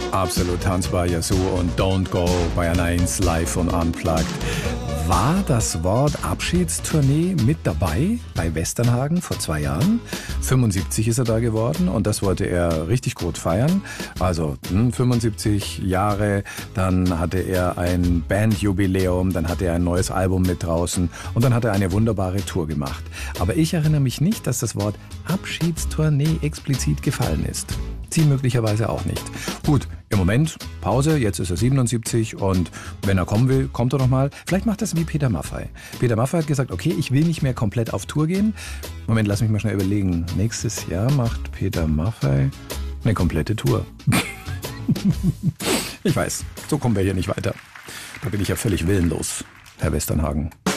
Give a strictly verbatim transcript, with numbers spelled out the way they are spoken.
Absolut tanzbar, Yazoo und Don't Go, Bayern eins live und unplugged. War das Wort Abschiedstournee mit dabei bei Westernhagen vor zwei Jahren? fünfundsiebzig ist er da geworden und das wollte er richtig gut feiern. Also hm, fünfundsiebzig Jahre, dann hatte er ein Bandjubiläum, dann hatte er ein neues Album mit draußen und dann hat er eine wunderbare Tour gemacht. Aber ich erinnere mich nicht, dass das Wort Abschiedstournee explizit gefallen ist. Sie möglicherweise auch nicht. Gut, im Moment Pause, jetzt ist er siebenundsiebzig und wenn er kommen will, kommt er noch mal. Vielleicht macht er es wie Peter Maffay. Peter Maffay hat gesagt, okay, ich will nicht mehr komplett auf Tour gehen. Moment, lass mich mal schnell überlegen. Nächstes Jahr macht Peter Maffay eine komplette Tour. Ich weiß, so kommen wir hier nicht weiter. Da bin ich ja völlig willenlos, Herr Westernhagen.